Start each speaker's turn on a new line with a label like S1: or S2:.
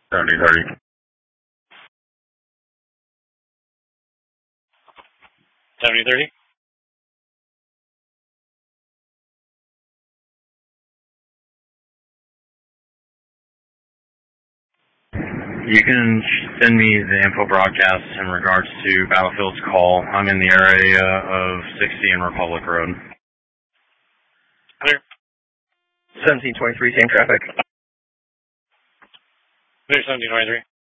S1: 7030. You can send me the info broadcast in regards to Battlefield's call. I'm in the area of 60 and Republic Road.
S2: Clear.
S3: 1723, same traffic.
S2: Clear 1723.